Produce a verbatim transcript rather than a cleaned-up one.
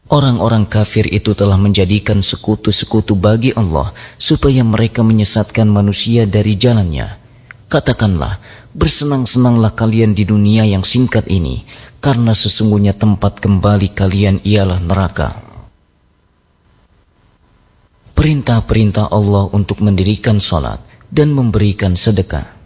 Orang-orang kafir itu telah menjadikan sekutu-sekutu bagi Allah supaya mereka menyesatkan manusia dari jalannya. Katakanlah, bersenang-senanglah kalian di dunia yang singkat ini, karena sesungguhnya tempat kembali kalian ialah neraka. Perintah-perintah Allah untuk mendirikan salat dan memberikan sedekah.